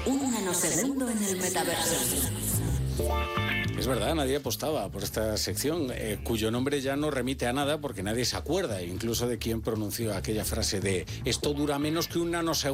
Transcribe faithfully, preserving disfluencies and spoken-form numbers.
Un nanosegundo en el metaverso. Es verdad, nadie apostaba por esta sección, eh, cuyo nombre ya no remite a nada porque nadie se acuerda, incluso de quién pronunció aquella frase de esto dura menos que un nanosegundo.